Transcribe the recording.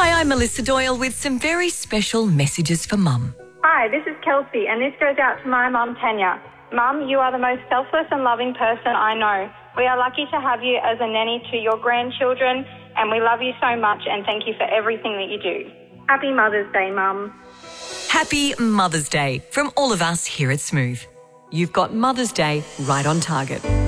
Hi, I'm Melissa Doyle with some very special messages for Mum. Hi, this is Kelsey, and this goes out to my mum, Tanya. Mum, you are the most selfless and loving person I know. We are lucky to have you as a nanny to your grandchildren, and we love you so much and thank you for everything that you do. Happy Mother's Day, Mum. Happy Mother's Day from all of us here at Smooth. You've got Mother's Day right on target.